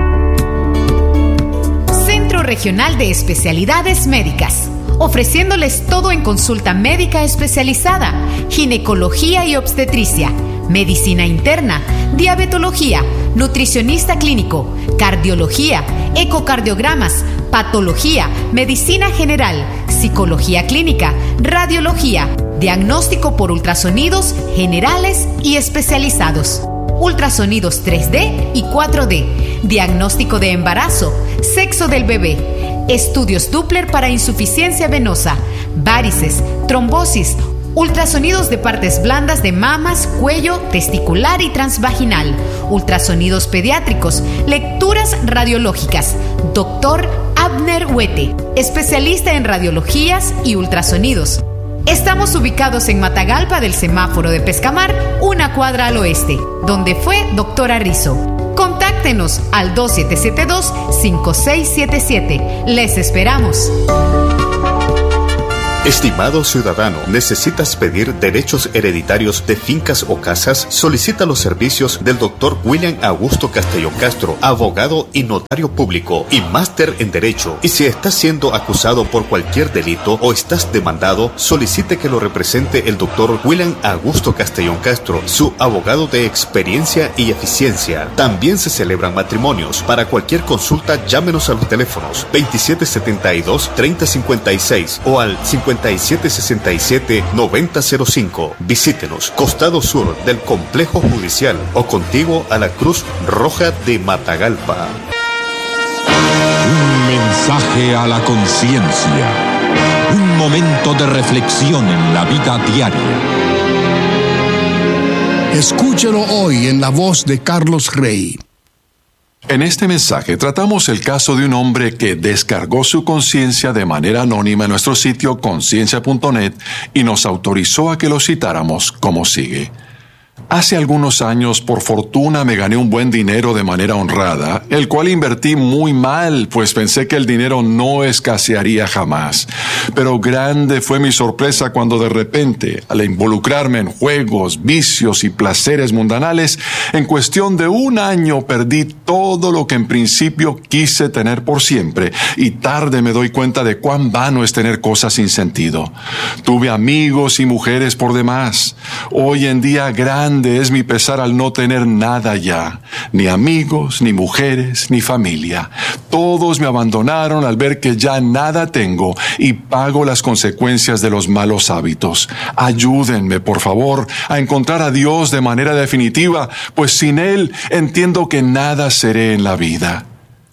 B: Centro Regional de Especialidades Médicas, ofreciéndoles todo en consulta médica especializada, ginecología y obstetricia, medicina interna, diabetología, nutricionista clínico, cardiología, ecocardiogramas, patología, medicina general, psicología clínica, radiología, diagnóstico por ultrasonidos generales y especializados, ultrasonidos tres D y cuatro D, diagnóstico de embarazo, sexo del bebé, estudios Doppler para insuficiencia venosa, varices, trombosis, ultrasonidos de partes blandas de mamas, cuello, testicular y transvaginal, ultrasonidos pediátricos, lecturas radiológicas. Doctor Abner Huete, especialista en radiologías y ultrasonidos. Estamos ubicados en Matagalpa del semáforo de Pescamar, una cuadra al oeste, donde fue doctora Rizzo. Contáctenos al dos siete siete dos, cinco seis siete siete. Les esperamos.
C: Estimado ciudadano, ¿necesitas pedir derechos hereditarios de fincas o casas? Solicita los servicios del doctor William Augusto Castellón Castro, abogado y notario público y máster en Derecho. Y si estás siendo acusado por cualquier delito o estás demandado, solicite que lo represente el doctor William Augusto Castellón Castro, su abogado de experiencia y eficiencia. También se celebran matrimonios. Para cualquier consulta, llámenos a los teléfonos veintisiete setenta y dos, treinta cincuenta y seis o al cincuenta y siete sesenta y siete, noventa cero cinco. Visítenos, costado sur del complejo judicial o contiguo a la Cruz Roja de Matagalpa.
D: Un mensaje a la conciencia. Un momento de reflexión en la vida diaria.
E: Escúchelo hoy en la voz de Carlos Rey.
F: En este mensaje tratamos el caso de un hombre que descargó su conciencia de manera anónima en nuestro sitio conciencia punto net y nos autorizó a que lo citáramos como sigue. Hace algunos años, por fortuna, me gané un buen dinero de manera honrada, el cual invertí muy mal, pues pensé que el dinero no escasearía jamás. Pero grande fue mi sorpresa cuando de repente, al involucrarme en juegos, vicios y placeres mundanales, en cuestión de un año perdí todo lo que en principio quise tener por siempre, y tarde me doy cuenta de cuán vano es tener cosas sin sentido. Tuve amigos y mujeres por demás. Hoy en día, grande es mi pesar al no tener nada ya, ni amigos, ni mujeres, ni familia. Todos me abandonaron al ver que ya nada tengo y pago las consecuencias de los malos hábitos. Ayúdenme, por favor, a encontrar a Dios de manera definitiva, pues sin Él entiendo que nada seré en la vida.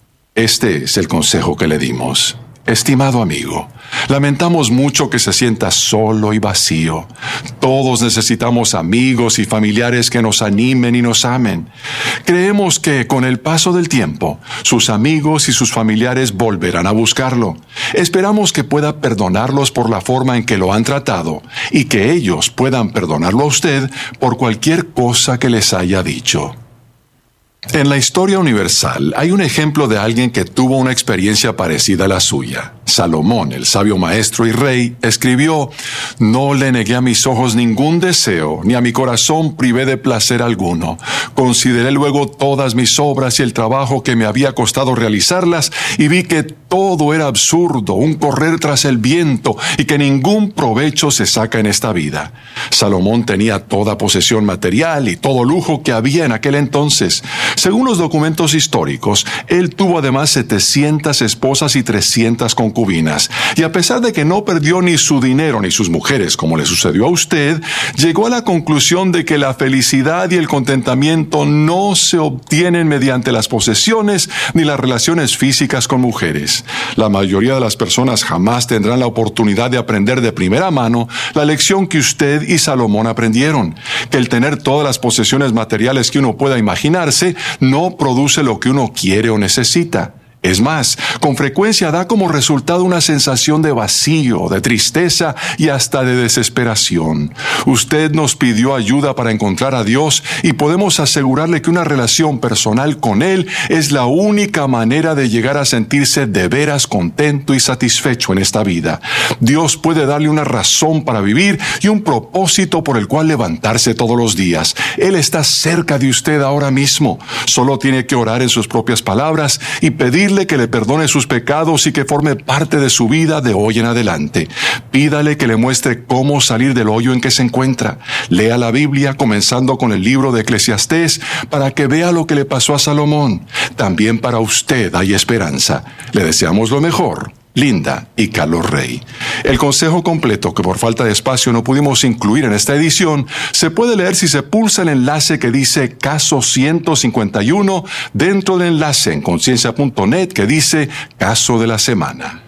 F: Este es el consejo que le dimos. Estimado amigo, lamentamos mucho que se sienta solo y vacío. Todos necesitamos amigos y familiares que nos animen y nos amen. Creemos que con el paso del tiempo, sus amigos y sus familiares volverán a buscarlo. Esperamos que pueda perdonarlos por la forma en que lo han tratado y que ellos puedan perdonarlo a usted por cualquier cosa que les haya dicho. En la historia universal hay un ejemplo de alguien que tuvo una experiencia parecida a la suya. Salomón, el sabio maestro y rey, escribió: «No le negué a mis ojos ningún deseo, ni a mi corazón privé de placer alguno. Consideré luego todas mis obras y el trabajo que me había costado realizarlas, y vi que todo era absurdo, un correr tras el viento, y que ningún provecho se saca en esta vida». Salomón tenía toda posesión material y todo lujo que había en aquel entonces. Según los documentos históricos, él tuvo además setecientas esposas y trescientas concubinas. Y a pesar de que no perdió ni su dinero ni sus mujeres, como le sucedió a usted, llegó a la conclusión de que la felicidad y el contentamiento no se obtienen mediante las posesiones ni las relaciones físicas con mujeres. La mayoría de las personas jamás tendrán la oportunidad de aprender de primera mano la lección que usted y Salomón aprendieron, que el tener todas las posesiones materiales que uno pueda imaginarse no produce lo que uno quiere o necesita. Es más, con frecuencia da como resultado una sensación de vacío, de tristeza y hasta de desesperación. Usted nos pidió ayuda para encontrar a Dios y podemos asegurarle que una relación personal con Él es la única manera de llegar a sentirse de veras contento y satisfecho en esta vida. Dios puede darle una razón para vivir y un propósito por el cual levantarse todos los días. Él está cerca de usted ahora mismo. Solo tiene que orar en sus propias palabras y pedir que le perdone sus pecados y que forme parte de su vida de hoy en adelante. Pídale que le muestre cómo salir del hoyo en que se encuentra. Lea la Biblia comenzando con el libro de Eclesiastés para que vea lo que le pasó a Salomón. También para usted hay esperanza. Le deseamos lo mejor. Linda y Carlos Rey. El consejo completo, que por falta de espacio no pudimos incluir en esta edición, se puede leer si se pulsa el enlace que dice Caso ciento cincuenta y uno dentro del enlace en conciencia punto net que dice Caso de la Semana.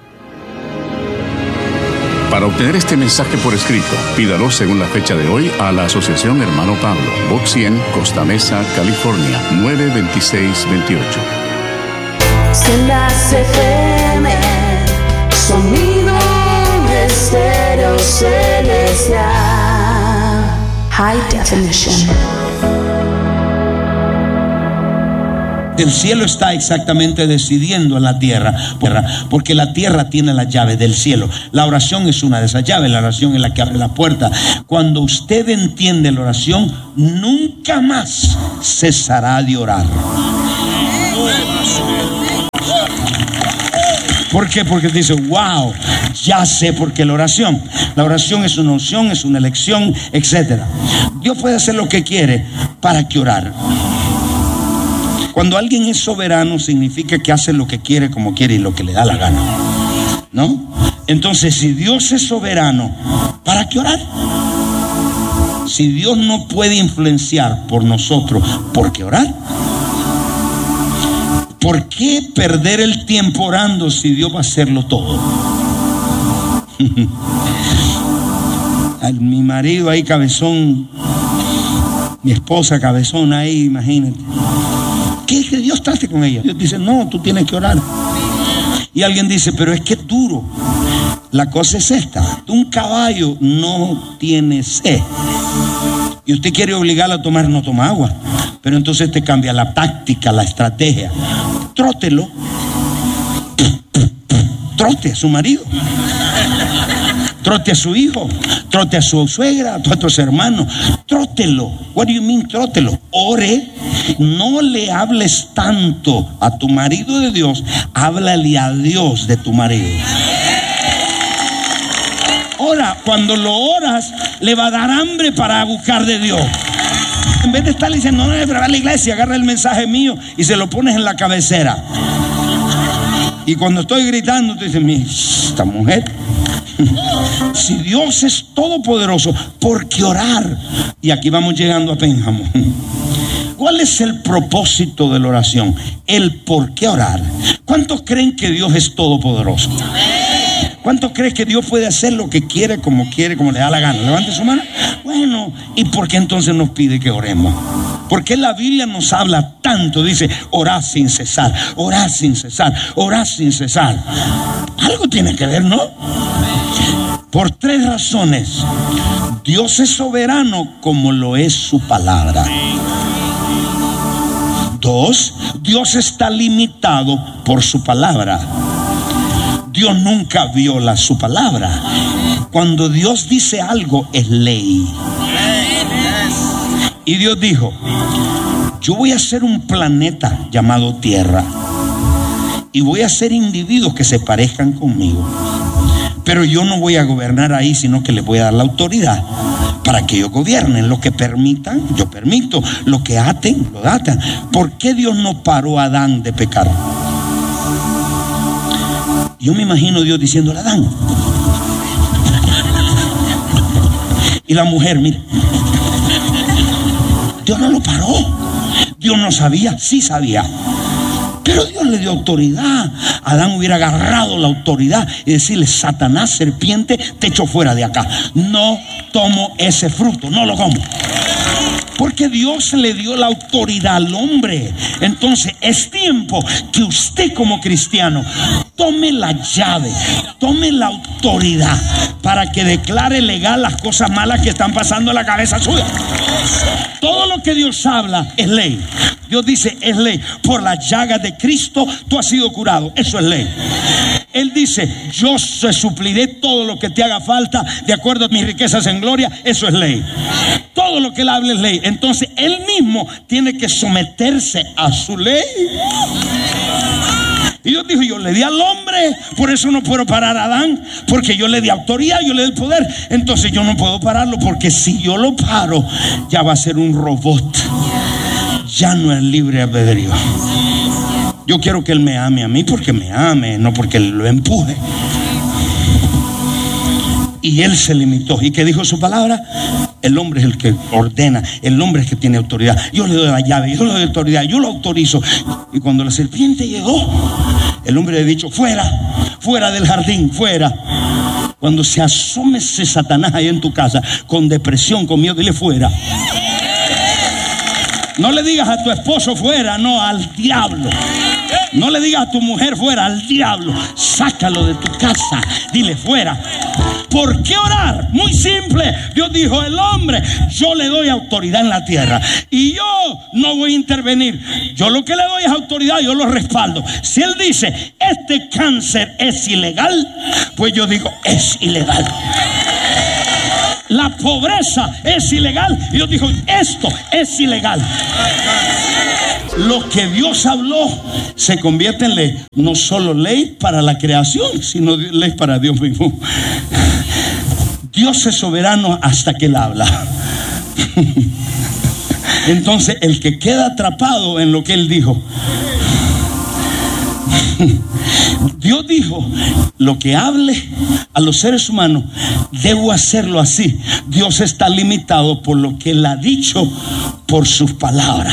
G: Para obtener este mensaje por escrito, pídalo según la fecha de hoy a la Asociación Hermano Pablo, Box cien, Costa Mesa, California, nueve veintiséis veintiocho.
H: Senda C F M, sonido de estéreo C L. Iglesia High Definition.
I: El cielo está exactamente decidiendo en la tierra, porque la tierra tiene la llave del cielo. La oración es una de esas llaves, la oración es la que abre la puerta. Cuando usted entiende la oración, nunca más cesará de orar. ¿Por qué? Porque dice, wow, ya sé por qué la oración. La oración es una opción, es una elección, etcétera. Dios puede hacer lo que quiere. ¿Para qué orar? Cuando alguien es soberano, significa que hace lo que quiere, como quiere y lo que le da la gana, ¿no? Entonces, si Dios es soberano, ¿para qué orar? Si Dios no puede influenciar por nosotros, ¿por qué orar? ¿Por qué perder el tiempo orando si Dios va a hacerlo todo? Mi marido ahí cabezón, mi esposa cabezona ahí, imagínate. ¿Qué? Que Dios trate con ella. Dios dice, no, tú tienes que orar. Y alguien dice, pero es que es duro. La cosa es esta: un caballo no tiene sed y usted quiere obligarlo a tomar, no toma agua. Pero entonces te cambia la táctica, la estrategia. Trótelo. Trote a su marido, trote a su hijo, trote a su suegra, trote a su hermano. Trótelo. What do you mean, trótelo? Ore. No le hables tanto a tu marido de Dios, háblale a Dios de tu marido. Ora, cuando lo oras, le va a dar hambre para buscar de Dios. En vez de estar diciendo, no, no, no, a la iglesia, agarra el mensaje mío y se lo pones en la cabecera. Y cuando estoy gritando, tú dices, mira, esta mujer. Si Dios es todopoderoso, ¿por qué orar? Y aquí vamos llegando a Pénjamo. ¿Cuál es el propósito de la oración? El por qué orar. ¿Cuántos creen que Dios es todopoderoso? ¿Cuántos creen que Dios puede hacer lo que quiere, como quiere, como le da la gana? Levante su mano. Bueno, ¿y por qué entonces nos pide que oremos? ¿Por qué la Biblia nos habla tanto? Dice, orad sin cesar, orad sin cesar, orad sin cesar. Algo tiene que ver, ¿no? Por tres razones. Dios es soberano como lo es su palabra. Dos, Dios está limitado por su palabra. Dios nunca viola su palabra. Cuando Dios dice algo, es ley. Y Dios dijo, yo voy a hacer un planeta llamado Tierra y voy a hacer individuos que se parezcan conmigo, pero yo no voy a gobernar ahí, sino que les voy a dar la autoridad para que ellos gobiernen. Lo que permitan, yo permito. Lo que aten, lo atan. ¿Por qué Dios no paró a Adán de pecar? Yo me imagino Dios diciéndole a Adán. Y la mujer, mire, Dios no lo paró. Dios no sabía, sí sabía. Pero Dios le dio autoridad. Adán hubiera agarrado la autoridad y decirle, Satanás, serpiente, te echo fuera de acá. No tomo ese fruto, no lo como. Porque Dios le dio la autoridad al hombre. Entonces es tiempo que usted como cristiano tome la llave, tome la autoridad para que declare legal las cosas malas que están pasando en la cabeza suya. Todo lo que Dios habla es ley. Dios dice, es ley. Por las llagas de Cristo tú has sido curado. Eso es ley. Él dice, yo te supliré todo lo que te haga falta de acuerdo a mis riquezas en gloria. Eso es ley. Todo lo que él habla es ley. Entonces él mismo tiene que someterse a su ley. Y Dios dijo, yo le di al hombre, por eso no puedo parar a Adán, porque yo le di autoridad, yo le di el poder. Entonces yo no puedo pararlo, porque si yo lo paro, ya va a ser un robot. Ya no es libre albedrío. Yo quiero que él me ame a mí porque me ame, no porque él lo empuje. Y él se limitó. ¿Y qué dijo su palabra? El hombre es el que ordena, el hombre es el que tiene autoridad. Yo le doy la llave, yo le doy autoridad, yo lo autorizo. Y cuando la serpiente llegó, el hombre le ha dicho, fuera, fuera del jardín, fuera. Cuando se asome ese Satanás ahí en tu casa, con depresión, con miedo, dile fuera. No le digas a tu esposo fuera, no, al diablo. No le digas a tu mujer fuera, al diablo. Sácalo de tu casa. Dile fuera. ¿Por qué orar? Muy simple. Dios dijo, el hombre, yo le doy autoridad en la tierra. Y yo no voy a intervenir. Yo lo que le doy es autoridad, yo lo respaldo. Si él dice, este cáncer es ilegal, pues yo digo, es ilegal. La pobreza es ilegal. Y Dios dijo, esto es ilegal. Lo que Dios habló se convierte en ley. No solo ley para la creación, sino ley para Dios mismo. Dios es soberano hasta que Él habla. Entonces el que queda atrapado en lo que Él dijo. Dios dijo, lo que hable a los seres humanos, debo hacerlo así. Dios está limitado por lo que Él ha dicho, por sus palabras.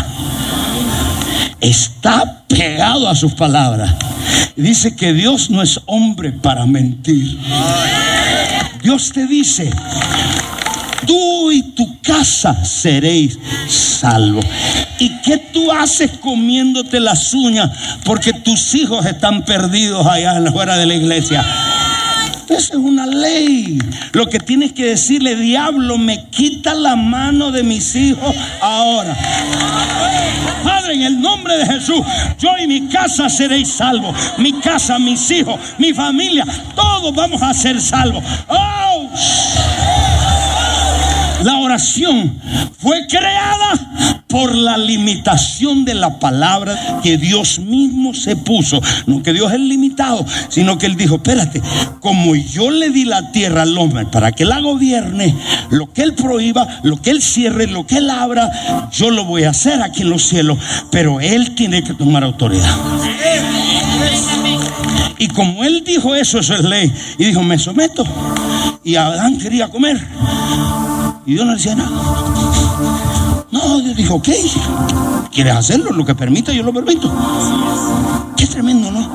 I: Está pegado a sus palabras. Dice que Dios no es hombre para mentir. Dios te dice, tú y tu casa seréis salvos. ¿Y qué tú haces comiéndote las uñas porque tus hijos están perdidos allá afuera de la iglesia? Esa es una ley. Lo que tienes que decirle, diablo, me quita la mano de mis hijos ahora. Padre, en el nombre de Jesús, yo y mi casa seréis salvos. Mi casa, mis hijos, mi familia, todos vamos a ser salvos. ¡Oh! La oración fue creada por la limitación de la palabra que Dios mismo se puso. No que Dios es limitado, sino que Él dijo, espérate, como yo le di la tierra al hombre para que la gobierne, lo que Él prohíba, lo que Él cierre, lo que Él abra, yo lo voy a hacer aquí en los cielos, pero Él tiene que tomar autoridad. Y como Él dijo eso, eso es ley. Y dijo, me someto. Y Adán quería comer y Dios no le decía nada. No, Dios dijo, ok, ¿quieres hacerlo? Lo que permita, yo lo permito. Qué tremendo, ¿no?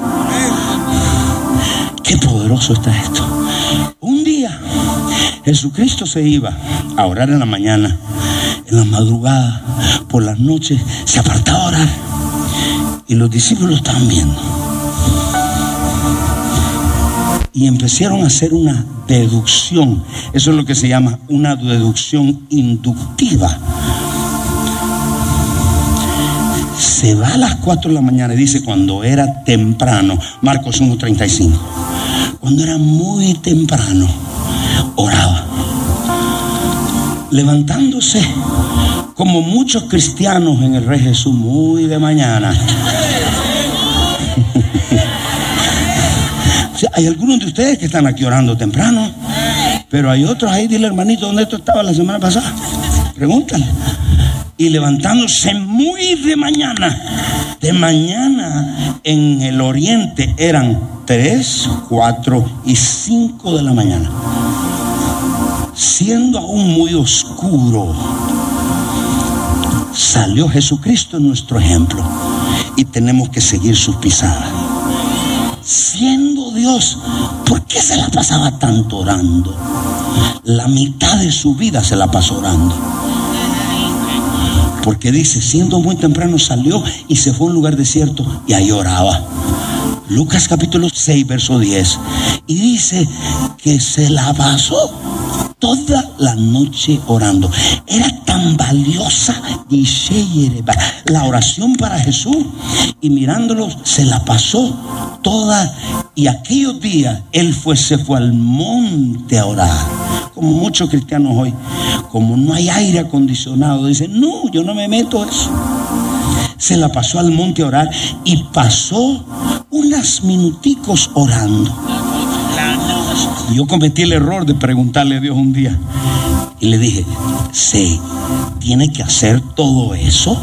I: Qué poderoso está esto. Un día Jesucristo se iba a orar en la mañana, en la madrugada, por las noches, se apartaba a orar. Y los discípulos lo estaban viendo. Y empezaron a hacer una deducción. Eso es lo que se llama una deducción inductiva. Se va a las cuatro de la mañana y dice, cuando era temprano, Marcos uno treinta y cinco, cuando era muy temprano, oraba, levantándose como muchos cristianos en el Rey Jesús, muy de mañana. Hay algunos de ustedes que están aquí orando temprano, pero hay otros ahí. Dile, hermanito, ¿dónde tú estabas la semana pasada? Pregúntale. Y levantándose muy de mañana. De mañana en el oriente eran tres, cuatro y cinco de la mañana. Siendo aún muy oscuro, salió Jesucristo en nuestro ejemplo. Y tenemos que seguir sus pisadas. Siendo Dios, ¿por qué se la pasaba tanto orando? La mitad de su vida se la pasó orando. Porque dice, siendo muy temprano salió y se fue a un lugar desierto y ahí oraba. Lucas capítulo seis, verso diez. Y dice que se la pasó toda la noche orando. Era tan valiosa la oración para Jesús, y mirándolo se la pasó toda. Y aquellos días él fue, se fue al monte a orar, como muchos cristianos hoy. Como no hay aire acondicionado, dicen, no, yo no me meto eso. Se la pasó al monte a orar y pasó unos minuticos orando. Yo cometí el error de preguntarle a Dios un día y le dije, ¿se tiene que hacer todo eso?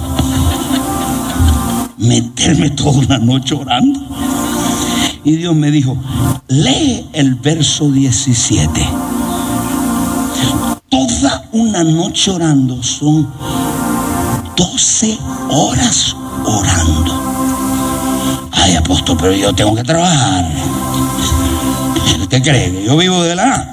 I: ¿Meterme toda la noche orando? Y Dios me dijo, lee el verso diecisiete. Toda una noche orando son doce horas orando. Ay, apóstol, pero yo tengo que trabajar. ¿Usted cree que yo vivo de la?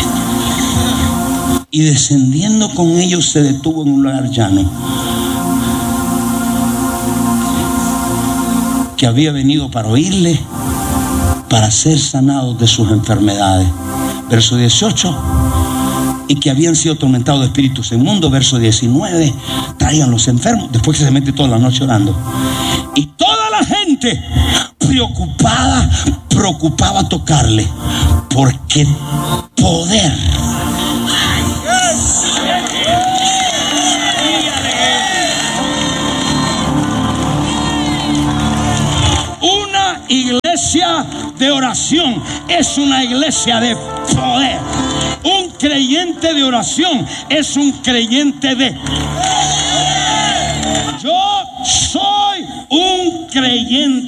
I: Y descendiendo con ellos se detuvo en un lugar llano. que había venido para oírle, para ser sanados de sus enfermedades. Verso dieciocho. Y que habían sido atormentados de espíritus inmundos. Verso diecinueve. Traían los enfermos. Después que se mete toda la noche orando. Y toda la gente preocupada, preocupaba tocarle, porque poder. Una iglesia de oración es una iglesia de poder. Un creyente de oración es un creyente de... Yo soy un creyente